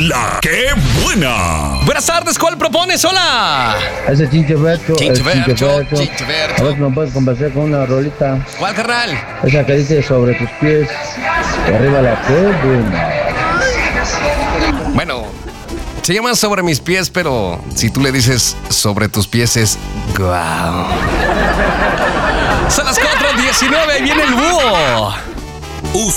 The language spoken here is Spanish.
La que buena. Buenas tardes, ¿cuál propones? Hola. Ese Chincheberto. Chincheberto. A ver si nos puedes conversar con una rolita. ¿Cuál, carnal? Esa que dice sobre tus pies. Y arriba la que buena. Bueno, se llama Sobre mis pies, pero si tú le dices sobre tus pies es guau. Son las 4:19, viene el búho.